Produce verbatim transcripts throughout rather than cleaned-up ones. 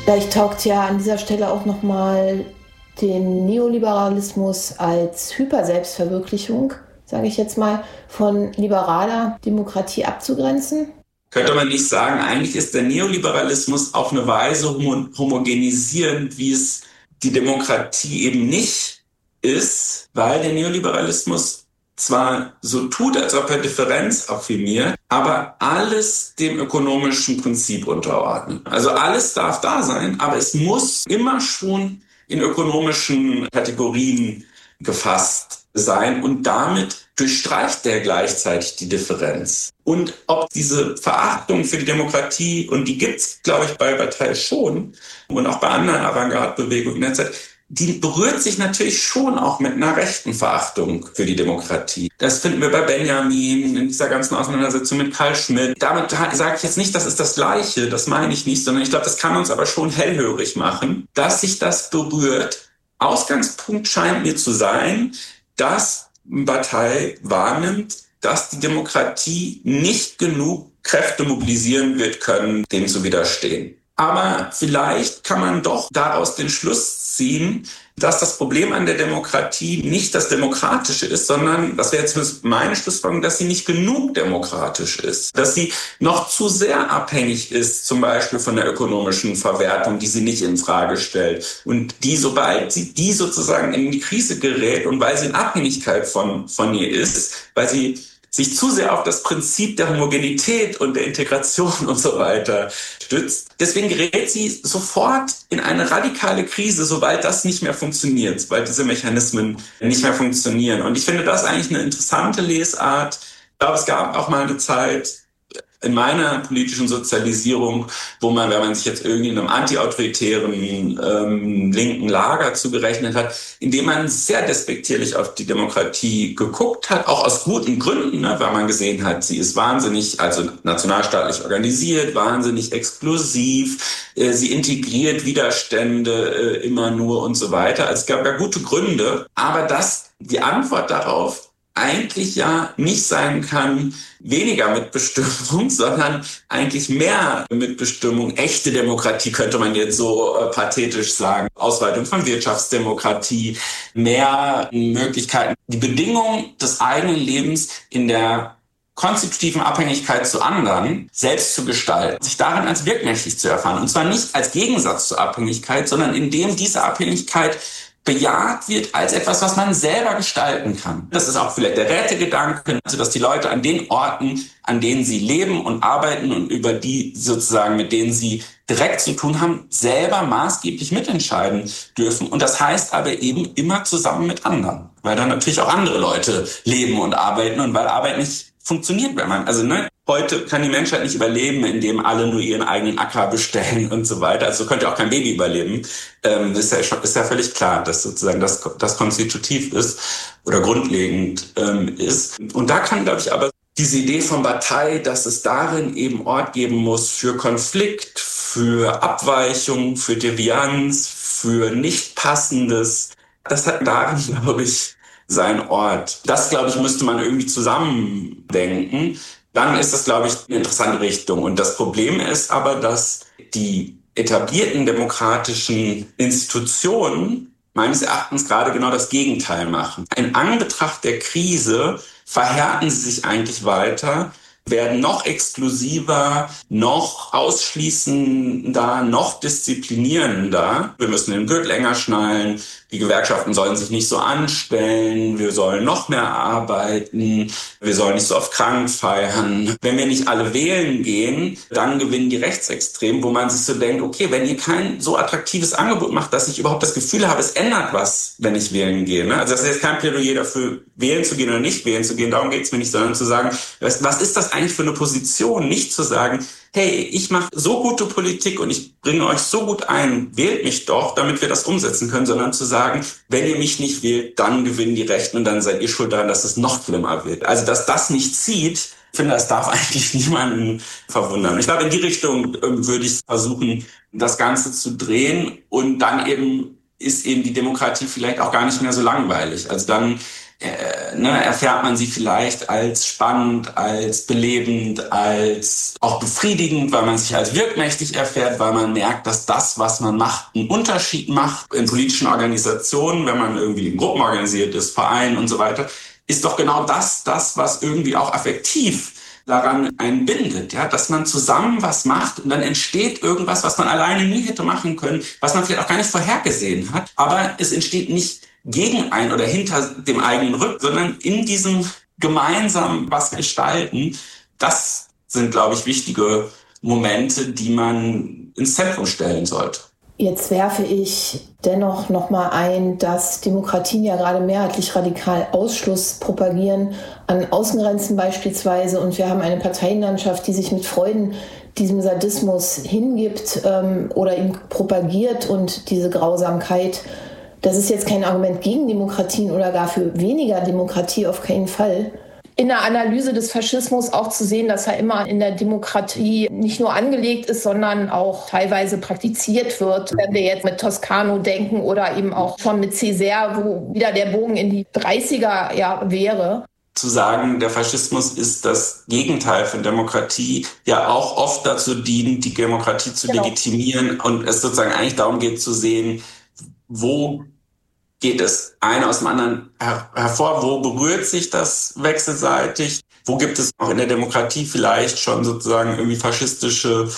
Vielleicht taugt ja an dieser Stelle auch nochmal den Neoliberalismus als Hyperselbstverwirklichung, sage ich jetzt mal, von liberaler Demokratie abzugrenzen? Könnte man nicht sagen, eigentlich ist der Neoliberalismus auf eine Weise homo- homogenisierend, wie es die Demokratie eben nicht ist, weil der Neoliberalismus zwar so tut, als ob er Differenz affirmiert, aber alles dem ökonomischen Prinzip unterordnet. Also alles darf da sein, aber es muss immer schon in ökonomischen Kategorien gefasst sein und damit durchstreicht der gleichzeitig die Differenz. Und ob diese Verachtung für die Demokratie, und die gibt's, glaube ich, bei Bataille schon und auch bei anderen Avantgarde-Bewegungen in der Zeit, die berührt sich natürlich schon auch mit einer rechten Verachtung für die Demokratie. Das finden wir bei Benjamin in dieser ganzen Auseinandersetzung mit Carl Schmitt. Damit sage ich jetzt nicht, das ist das Gleiche, das meine ich nicht, sondern ich glaube, das kann uns aber schon hellhörig machen, dass sich das berührt. Ausgangspunkt scheint mir zu sein, dass Bataille wahrnimmt, dass die Demokratie nicht genug Kräfte mobilisieren wird können, dem zu widerstehen. Aber vielleicht kann man doch daraus den Schluss ziehen, dass das Problem an der Demokratie nicht das Demokratische ist, sondern, das wäre jetzt meine Schlussfolgerung, dass sie nicht genug demokratisch ist. Dass sie noch zu sehr abhängig ist, zum Beispiel von der ökonomischen Verwertung, die sie nicht in Frage stellt. Und die, sobald sie die sozusagen in die Krise gerät und weil sie in Abhängigkeit von, von ihr ist, weil sie sich zu sehr auf das Prinzip der Homogenität und der Integration und so weiter stützt. Deswegen gerät sie sofort in eine radikale Krise, sobald das nicht mehr funktioniert, sobald diese Mechanismen nicht mehr funktionieren. Und ich finde das eigentlich eine interessante Lesart. Ich glaube, es gab auch mal eine Zeit in meiner politischen Sozialisierung, wo man, wenn man sich jetzt irgendwie in einem antiautoritären ähm, linken Lager zugerechnet hat, indem man sehr despektierlich auf die Demokratie geguckt hat, auch aus guten Gründen, ne, weil man gesehen hat, sie ist wahnsinnig, also nationalstaatlich organisiert, wahnsinnig exklusiv, äh, sie integriert Widerstände äh, immer nur und so weiter. Also es gab ja gute Gründe, aber das, die Antwort darauf eigentlich ja nicht sein kann, weniger Mitbestimmung, sondern eigentlich mehr Mitbestimmung. Echte Demokratie könnte man jetzt so äh, pathetisch sagen. Ausweitung von Wirtschaftsdemokratie, mehr Möglichkeiten, die Bedingungen des eigenen Lebens in der konstitutiven Abhängigkeit zu anderen selbst zu gestalten, sich darin als wirkmächtig zu erfahren. Und zwar nicht als Gegensatz zur Abhängigkeit, sondern indem diese Abhängigkeit bejaht wird als etwas, was man selber gestalten kann. Das ist auch vielleicht der Rätegedanke, also dass die Leute an den Orten, an denen sie leben und arbeiten und über die sozusagen, mit denen sie direkt zu tun haben, selber maßgeblich mitentscheiden dürfen. Und das heißt aber eben immer zusammen mit anderen, weil dann natürlich auch andere Leute leben und arbeiten und weil Arbeit nicht funktioniert, wenn man, also ne, heute kann die Menschheit nicht überleben, indem alle nur ihren eigenen Acker bestellen und so weiter. Also könnte auch kein Baby überleben. Ähm, ist ja, ist ja völlig klar, dass sozusagen das, das konstitutiv ist oder grundlegend ähm, ist. Und da kann, glaube ich, aber diese Idee von Bataille, dass es darin eben Ort geben muss für Konflikt, für Abweichung, für Devianz, für Nichtpassendes, das hat darin, glaube ich, sein Ort. Das, glaube ich, müsste man irgendwie zusammendenken. Dann ist das, glaube ich, eine interessante Richtung. Und das Problem ist aber, dass die etablierten demokratischen Institutionen meines Erachtens gerade genau das Gegenteil machen. In Anbetracht der Krise verhärten sie sich eigentlich weiter, werden noch exklusiver, noch ausschließender, noch disziplinierender. Wir müssen den Gürtel enger schnallen, die Gewerkschaften sollen sich nicht so anstellen, wir sollen noch mehr arbeiten, wir sollen nicht so oft krank feiern. Wenn wir nicht alle wählen gehen, dann gewinnen die Rechtsextremen, wo man sich so denkt, okay, wenn ihr kein so attraktives Angebot macht, dass ich überhaupt das Gefühl habe, es ändert was, wenn ich wählen gehe. Also das ist jetzt kein Plädoyer dafür, wählen zu gehen oder nicht wählen zu gehen, darum geht es mir nicht, sondern zu sagen, was ist das eigentlich für eine Position, nicht zu sagen, hey, ich mache so gute Politik und ich bringe euch so gut ein, wählt mich doch, damit wir das umsetzen können, sondern zu sagen, wenn ihr mich nicht wählt, dann gewinnen die Rechten und dann seid ihr schuld daran, dass es noch schlimmer wird. Also, dass das nicht zieht, ich finde, das darf eigentlich niemanden verwundern. Ich glaube, in die Richtung äh, würde ich versuchen, das Ganze zu drehen und dann eben ist eben die Demokratie vielleicht auch gar nicht mehr so langweilig. Also dann äh, ne, erfährt man sie vielleicht als spannend, als belebend, als auch befriedigend, weil man sich als wirkmächtig erfährt, weil man merkt, dass das, was man macht, einen Unterschied macht in politischen Organisationen, wenn man irgendwie in Gruppen organisiert ist, Vereinen und so weiter, ist doch genau das, das, was irgendwie auch affektiv daran einen bindet, ja, dass man zusammen was macht und dann entsteht irgendwas, was man alleine nie hätte machen können, was man vielleicht auch gar nicht vorhergesehen hat, aber es entsteht nicht gegen einen oder hinter dem eigenen Rücken, sondern in diesem gemeinsam was gestalten. Das sind, glaube ich, wichtige Momente, die man ins Zentrum stellen sollte. Jetzt werfe ich dennoch nochmal ein, dass Demokratien ja gerade mehrheitlich radikal Ausschluss propagieren, an Außengrenzen beispielsweise. Und wir haben eine Parteienlandschaft, die sich mit Freuden diesem Sadismus hingibt ähm, oder ihn propagiert und diese Grausamkeit. Das ist jetzt kein Argument gegen Demokratien oder gar für weniger Demokratie, auf keinen Fall. In der Analyse des Faschismus auch zu sehen, dass er immer in der Demokratie nicht nur angelegt ist, sondern auch teilweise praktiziert wird. Wenn wir jetzt mit Toscano denken oder eben auch schon mit Césaire, wo wieder der Bogen in die dreißiger ja, wäre. Zu sagen, der Faschismus ist das Gegenteil von Demokratie, ja auch oft dazu dient, die Demokratie zu genau. legitimieren und es sozusagen eigentlich darum geht zu sehen, wo geht es eine aus dem anderen her- hervor, wo berührt sich das wechselseitig, wo gibt es auch in der Demokratie vielleicht schon sozusagen irgendwie faschistische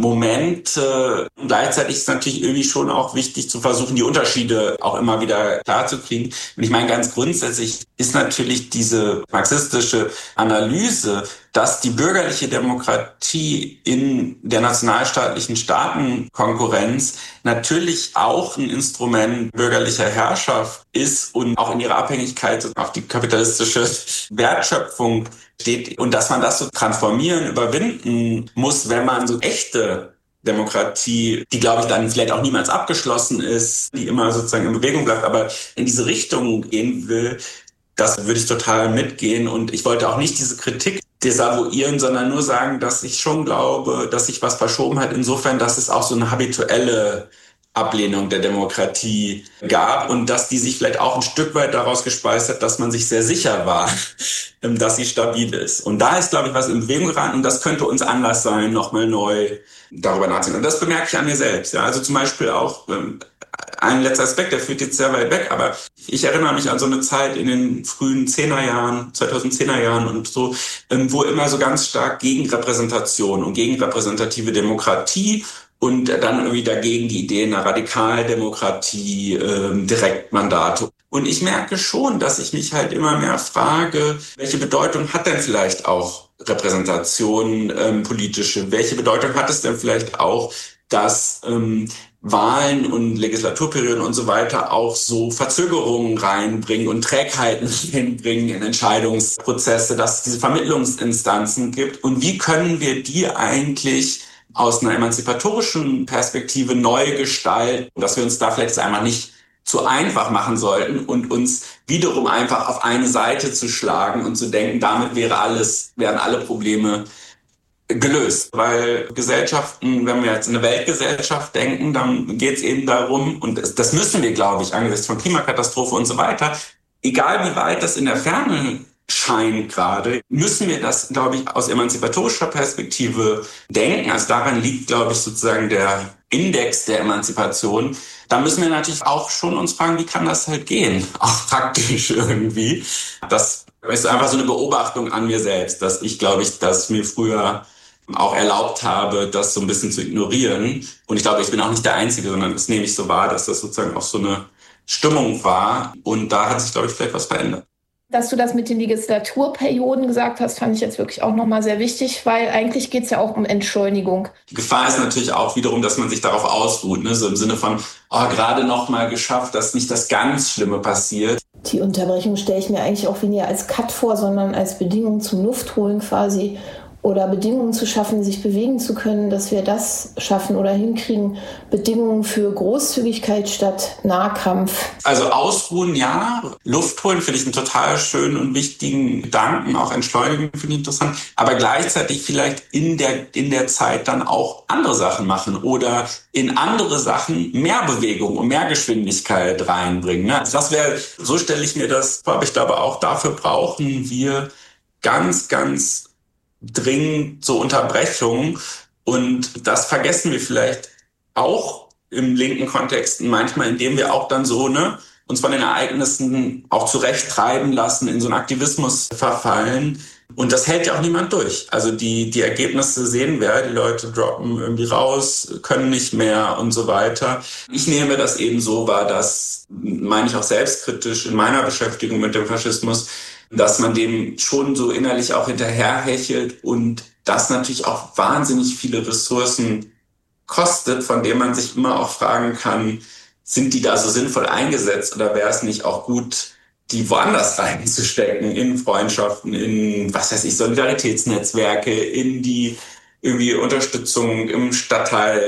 Momente. Und gleichzeitig ist es natürlich irgendwie schon auch wichtig zu versuchen, die Unterschiede auch immer wieder klarzukriegen. Und ich meine, ganz grundsätzlich ist natürlich diese marxistische Analyse, dass die bürgerliche Demokratie in der nationalstaatlichen Staatenkonkurrenz natürlich auch ein Instrument bürgerlicher Herrschaft ist und auch in ihrer Abhängigkeit auf die kapitalistische Wertschöpfung steht und dass man das so transformieren, überwinden muss, wenn man so echte Demokratie, die, glaube ich, dann vielleicht auch niemals abgeschlossen ist, die immer sozusagen in Bewegung bleibt, aber in diese Richtung gehen will, das würde ich total mitgehen. Und ich wollte auch nicht diese Kritik desavouieren, sondern nur sagen, dass ich schon glaube, dass sich was verschoben hat, insofern, dass es auch so eine habituelle Ablehnung der Demokratie gab und dass die sich vielleicht auch ein Stück weit daraus gespeist hat, dass man sich sehr sicher war, dass sie stabil ist. Und da ist, glaube ich, was in Bewegung geraten und das könnte uns Anlass sein, nochmal neu darüber nachzudenken. Und das bemerke ich an mir selbst. Ja, also zum Beispiel auch ähm, ein letzter Aspekt, der führt jetzt sehr weit weg, aber ich erinnere mich an so eine Zeit in den frühen Zehnerjahren, zweitausendzehner Jahren und so, ähm, wo immer so ganz stark gegen Repräsentation und gegen repräsentative Demokratie und dann irgendwie dagegen die Idee einer Radikaldemokratie, ähm, Direktmandate. Und ich merke schon, dass ich mich halt immer mehr frage, welche Bedeutung hat denn vielleicht auch Repräsentation, ähm, politische? Welche Bedeutung hat es denn vielleicht auch, dass ähm, Wahlen und Legislaturperioden und so weiter auch so Verzögerungen reinbringen und Trägheiten reinbringen in Entscheidungsprozesse, dass es diese Vermittlungsinstanzen gibt? Und wie können wir die eigentlich aus einer emanzipatorischen Perspektive neu gestalten, dass wir uns da vielleicht einmal nicht zu einfach machen sollten und uns wiederum einfach auf eine Seite zu schlagen und zu denken, damit wäre alles, wären alle Probleme gelöst. Weil Gesellschaften, wenn wir jetzt in eine Weltgesellschaft denken, dann geht es eben darum, und das, das müssen wir, glaube ich, angesichts von Klimakatastrophe und so weiter, egal wie weit das in der Ferne scheint gerade, müssen wir das, glaube ich, aus emanzipatorischer Perspektive denken. Also daran liegt, glaube ich, sozusagen der Index der Emanzipation. Da müssen wir natürlich auch schon uns fragen, wie kann das halt gehen? Auch praktisch irgendwie. Das ist einfach so eine Beobachtung an mir selbst, dass ich, glaube ich, dass mir früher auch erlaubt habe, das so ein bisschen zu ignorieren. Und ich glaube, ich bin auch nicht der Einzige, sondern das nehme ich so wahr, dass das sozusagen auch so eine Stimmung war. Und da hat sich, glaube ich, vielleicht was verändert. Dass du das mit den Legislaturperioden gesagt hast, fand ich jetzt wirklich auch nochmal sehr wichtig, weil eigentlich geht es ja auch um Entschleunigung. Die Gefahr ist natürlich auch wiederum, dass man sich darauf ausruht, ne? So im Sinne von, oh, gerade noch mal geschafft, dass nicht das ganz Schlimme passiert. Die Unterbrechung stelle ich mir eigentlich auch weniger als Cut vor, sondern als Bedingung zum Luftholen quasi. oder Bedingungen zu schaffen, sich bewegen zu können, dass wir das schaffen oder hinkriegen. Bedingungen für Großzügigkeit statt Nahkampf. Also ausruhen, ja. Luft holen finde ich einen total schönen und wichtigen Gedanken. Auch entschleunigen finde ich interessant. Aber gleichzeitig vielleicht in der, in der Zeit dann auch andere Sachen machen oder in andere Sachen mehr Bewegung und mehr Geschwindigkeit reinbringen. Ne? Also das wäre, so stelle ich mir das vor. Aber ich glaube, auch dafür brauchen wir ganz, ganz dringend so Unterbrechungen. Und das vergessen wir vielleicht auch im linken Kontext manchmal, indem wir auch dann so, ne, uns von den Ereignissen auch zurechttreiben lassen, in so einen Aktivismus verfallen. Und das hält ja auch niemand durch. Also die, die Ergebnisse sehen wir, die Leute droppen irgendwie raus, können nicht mehr und so weiter. Ich nehme das eben so wahr, dass, meine ich auch selbstkritisch in meiner Beschäftigung mit dem Faschismus, dass man dem schon so innerlich auch hinterherhechelt und das natürlich auch wahnsinnig viele Ressourcen kostet, von denen man sich immer auch fragen kann, sind die da so sinnvoll eingesetzt oder wäre es nicht auch gut, die woanders reinzustecken, in Freundschaften, in, was weiß ich, Solidaritätsnetzwerke, in die irgendwie Unterstützung im Stadtteil,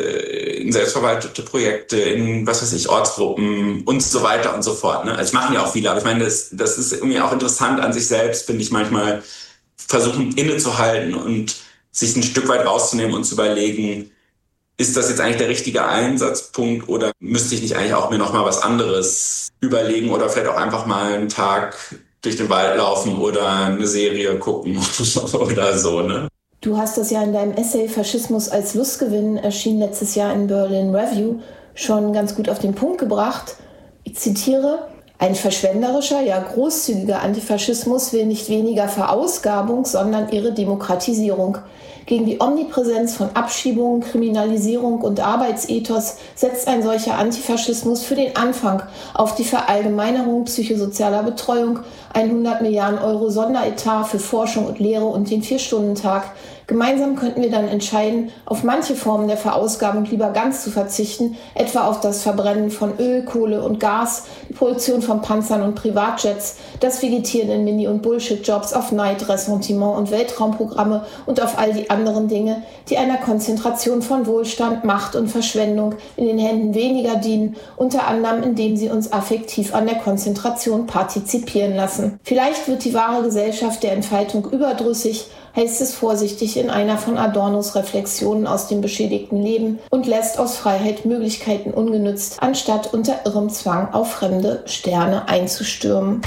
in selbstverwaltete Projekte, in, was weiß ich, Ortsgruppen und so weiter und so fort. Ne? Also machen ja auch viele, aber ich meine, das, das ist irgendwie auch interessant an sich selbst, finde ich manchmal, versuchen innezuhalten und sich ein Stück weit rauszunehmen und zu überlegen, ist das jetzt eigentlich der richtige Einsatzpunkt oder müsste ich nicht eigentlich auch mir noch mal was anderes überlegen oder vielleicht auch einfach mal einen Tag durch den Wald laufen oder eine Serie gucken oder so, ne? Du hast das ja in deinem Essay Faschismus als Lustgewinn, erschien letztes Jahr in Berlin Review, schon ganz gut auf den Punkt gebracht. Ich zitiere: Ein verschwenderischer, ja großzügiger Antifaschismus will nicht weniger Verausgabung, sondern ihre Demokratisierung. Gegen die Omnipräsenz von Abschiebungen, Kriminalisierung und Arbeitsethos setzt ein solcher Antifaschismus für den Anfang auf die Verallgemeinerung psychosozialer Betreuung, hundert Milliarden Euro Sonderetat für Forschung und Lehre und den Vier-Stunden-Tag. Gemeinsam könnten wir dann entscheiden, auf manche Formen der Verausgabung lieber ganz zu verzichten, etwa auf das Verbrennen von Öl, Kohle und Gas, die Produktion von Panzern und Privatjets, das Vegetieren in Mini- und Bullshit-Jobs, auf Neid, Ressentiment und Weltraumprogramme und auf all die anderen Dinge, die einer Konzentration von Wohlstand, Macht und Verschwendung in den Händen weniger dienen, unter anderem indem sie uns affektiv an der Konzentration partizipieren lassen. Vielleicht wird die wahre Gesellschaft der Entfaltung überdrüssig, heißt es vorsichtig in einer von Adornos Reflexionen aus dem beschädigten Leben, und lässt aus Freiheit Möglichkeiten ungenützt, anstatt unter irrem Zwang auf fremde Sterne einzustürmen.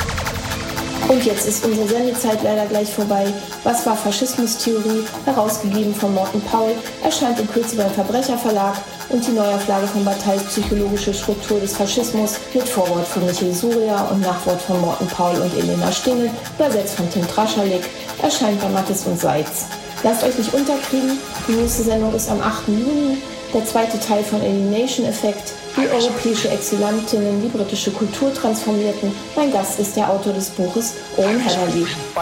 Und jetzt ist unsere Sendezeit leider gleich vorbei. Was war Faschismustheorie? Herausgegeben von Morten Paul, erscheint in Kürze beim Verbrecherverlag, und die Neuauflage von Bataille Psychologische Struktur des Faschismus mit Vorwort von Michael Surya und Nachwort von Morten Paul und Elena Stingel, übersetzt von Tim Traschalik, erscheint bei Mattes und Seitz. Lasst euch nicht unterkriegen, die nächste Sendung ist am achten Juni, der zweite Teil von Alienation Effect, wie europäische Exilantinnen die britische Kultur transformierten. Mein Gast ist der Autor des Buches Owen Heatherly.